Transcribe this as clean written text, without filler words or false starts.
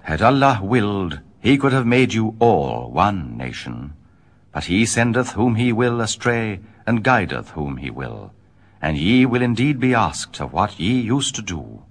Had Allah willed, he could have made you all one nation. But he sendeth whom he will astray, and guideth whom he will. And ye will indeed be asked of what ye used to do.